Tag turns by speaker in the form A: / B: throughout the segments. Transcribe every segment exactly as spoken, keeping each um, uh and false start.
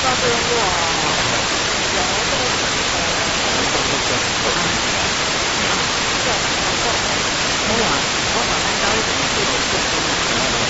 A: 到这个哇，有这个我话我慢慢搞呢啲嘢都做嘅嘛，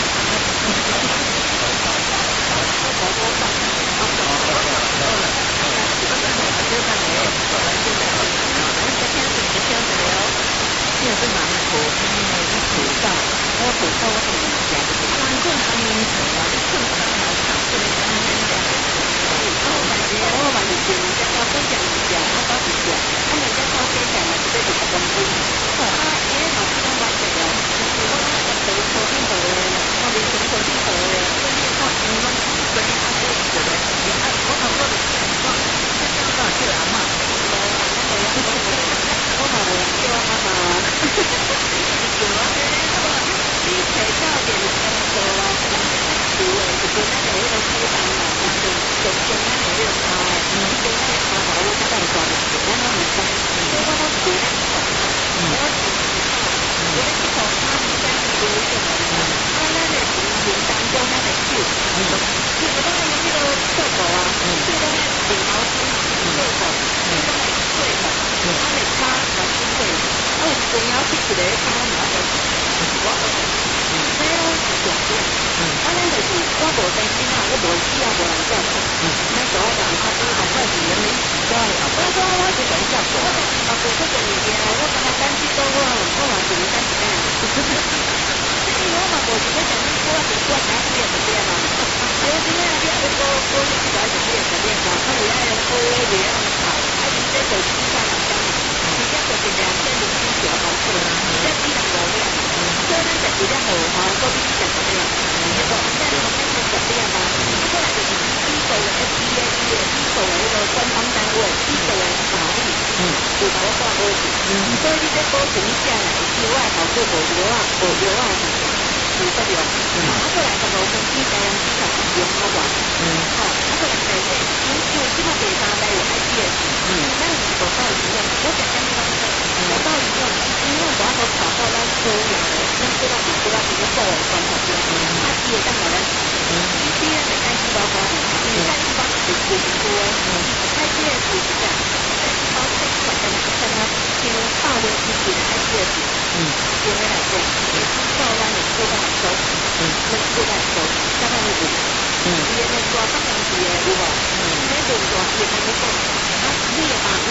A: 我冇冇得，我做我做我嚟，我真係我真係我嚟真係，我只聽住只聽住了，呢個都蠻好，因為啲土豆，我土豆我同你講，關鍵係你做啊，你做得好好，做得好好。我話你，我話你做，只我都人做，我都唔做，我咪只我嘅人咪只係咁樣。啊，誒，我知道我食咗，我我做做邊度嘅，我哋做做邊度嘅，所以我唔諗嗰啲阿姐做嘅，啊，我頭嗰度先講，即係講叫阿媽，我我我我話叫阿媽媽，叫我咧，我話你睇到嘅做啊，做誒，就做那個嗰個雞蛋啊，做做做那個嗰個菜，做那個菜我我覺得係做嘅，我我唔識，我我做咧做，我我咧做餐廳做嘅，啊，那個元旦做那個燒，燒嗰個有呢個臭豆啊，燒嗰個紅毛豬臭豆，燒嗰個脆豆，啊，你叉就酥脆，啊，仲有啲佢哋叉唔係嘅，我我。咩咯？重點，我咧就是我無電視啊，我無知啊，無人教我。咩做啊？阿哥阿哥是人哋教我，我講我是人教我。阿哥嗰個物件啊，我感覺單機到我，我話是單機單。所以我嘛無是要講你我是我講你也是這樣嘛。我今日你阿個我你是來是你也是這樣嘛。我有那個我我有那個炒，啊你這手機上來講，你這就是兩千零七十好處，你這幾兩個量。所以咱食住咧好吼，嗰邊食嗰啲啊，一個即係我哋食嗰啲啊嘛，過來就是呢度嘅 F D A 嘅呢度嘅呢個官方單位，呢度嘅法律，嗯，就把我掛保險，所以呢隻保險下來，之外頭做無料啊，無料啊，負責用，啊過來就無公司嘅人資產用好話，嗯，好，啊過來第二，因為即係第三代有 I P S，嗯，咱是無到醫院，我講緊呢個無到醫院，因為我都跑到咱所有的。咱做到做到一個部位觀察點，啊，伊會當來咱，伊咧係幹細胞化，因為幹細胞是腐腐嘅，I P S 是啥？幹細胞最快嘅那個像它進入大胃之前的 I P S，嗯，點樣來講？也是到咱的做到手，嗯，能做到手，大概係五，嗯，伊個大當然是嘅，有無？嗯，迄輪大伊會當你講，啊，你啊，有